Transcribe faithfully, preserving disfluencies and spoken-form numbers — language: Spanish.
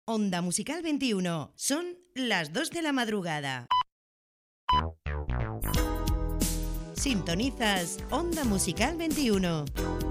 Onda Musical veintiuno. Son las dos de la madrugada. Sintonizas Onda Musical veintiuno.